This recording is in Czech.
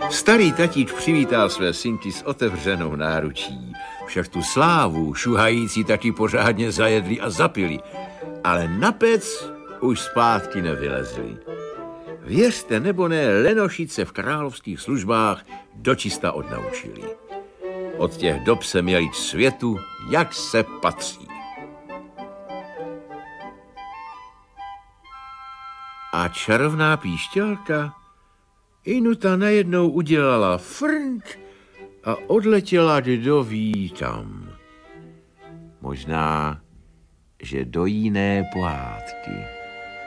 Starý tatíč přivítal své synky s otevřenou náručí. Však tu slávu šuhající taky pořádně zajedli a zapili, ale na pec už zpátky nevylezli. Věřte nebo ne, lenošit se v královských službách dočista odnaučili. Od těch dob se měli k světu, jak se patří. A čarovná píšťalka Inuta najednou udělala frnk a odletěla kdo ví tam. Možná, že do jiné pohádky.